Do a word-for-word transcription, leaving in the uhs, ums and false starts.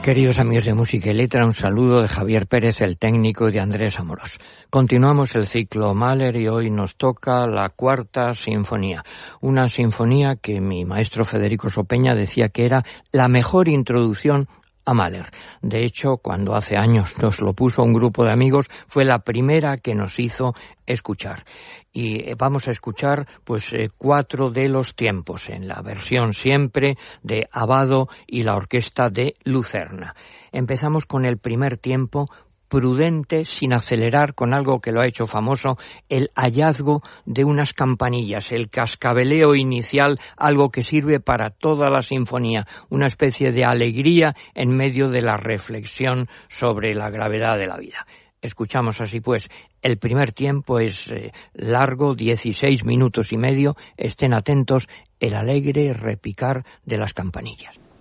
Queridos amigos de Música y Letra, un saludo de Javier Pérez, el técnico, y de Andrés Amorós. Continuamos el ciclo Mahler y hoy nos toca la Cuarta Sinfonía. Una sinfonía que mi maestro Federico Sopeña decía que era la mejor introducción a Mahler. De hecho, cuando hace años nos lo puso un grupo de amigos, fue la primera que nos hizo escuchar. Y vamos a escuchar pues eh, cuatro de los tiempos, en la versión siempre de Abbado y la orquesta de Lucerna. Empezamos con el primer tiempo, prudente, sin acelerar, con algo que lo ha hecho famoso, el hallazgo de unas campanillas, el cascabeleo inicial, algo que sirve para toda la sinfonía, una especie de alegría en medio de la reflexión sobre la gravedad de la vida. Escuchamos así pues, el primer tiempo es eh, largo, dieciséis minutos y medio, estén atentos, el alegre repicar de las campanillas.